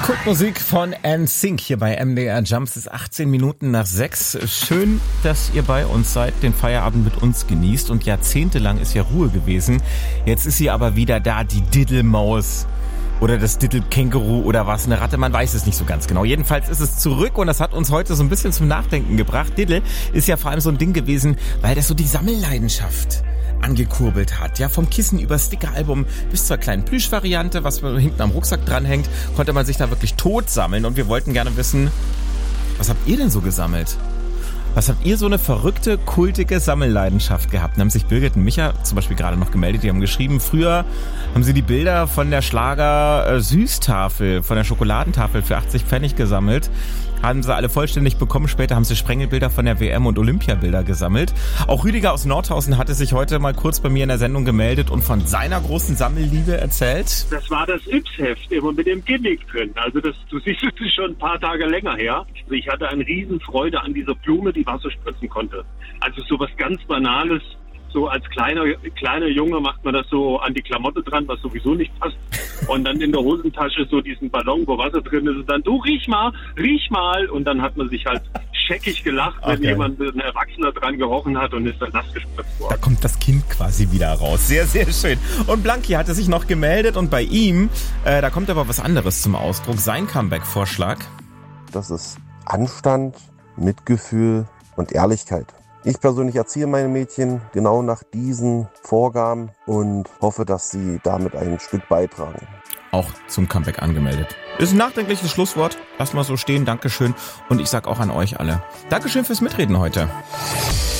Kultmusik von NSYNC hier bei MDR Jump. Es ist 18 Minuten nach 6. Schön, dass ihr bei uns seid, den Feierabend mit uns genießt. Und jahrzehntelang ist ja Ruhe gewesen. Jetzt ist sie aber wieder da, die Diddelmaus. Oder das Diddelkänguru oder was, eine Ratte, man weiß es nicht so ganz genau. Jedenfalls ist es zurück und das hat uns heute so ein bisschen zum Nachdenken gebracht. Diddle ist ja vor allem so ein Ding gewesen, weil das so die Sammelleidenschaft angekurbelt hat. Ja, vom Kissen über Stickeralbum bis zur kleinen Plüschvariante, was hinten am Rucksack dranhängt, konnte man sich da wirklich tot sammeln. Und wir wollten gerne wissen, was habt ihr denn so gesammelt? Was habt ihr so eine verrückte, kultige Sammelleidenschaft gehabt? Da haben sich Birgit und Micha zum Beispiel gerade noch gemeldet, die haben geschrieben, früher haben sie die Bilder von der Schlager-Süßtafel, von der Schokoladentafel für 80 Pfennig gesammelt. Haben sie alle vollständig bekommen. Später haben sie Sprengelbilder von der WM und Olympiabilder gesammelt. Auch Rüdiger aus Nordhausen hatte sich heute mal kurz bei mir in der Sendung gemeldet und von seiner großen Sammelliebe erzählt. Das war das Yps-Heft, immer mit dem Gimmick drin. Also du siehst, es ist schon ein paar Tage länger her. Ich hatte eine Riesenfreude an dieser Blume, die Wasser spritzen konnte. Also so was ganz Banales. So als kleiner Junge macht man das so an die Klamotte dran, was sowieso nicht passt. Und dann in der Hosentasche so diesen Ballon, wo Wasser drin ist. Und dann, du riech mal. Und dann hat man sich halt scheckig gelacht, wenn jemand, ein Erwachsener dran gerochen hat und ist dann nass gespritzt worden. Da kommt das Kind quasi wieder raus. Sehr, sehr schön. Und Blanky hatte sich noch gemeldet und bei ihm, da kommt aber was anderes zum Ausdruck. Sein Comeback-Vorschlag. Das ist Anstand, Mitgefühl und Ehrlichkeit. Ich persönlich erziehe meine Mädchen genau nach diesen Vorgaben und hoffe, dass sie damit ein Stück beitragen. Auch zum Comeback angemeldet. Ist ein nachdenkliches Schlusswort. Lasst mal so stehen. Dankeschön. Und ich sag auch an euch alle. Dankeschön fürs Mitreden heute.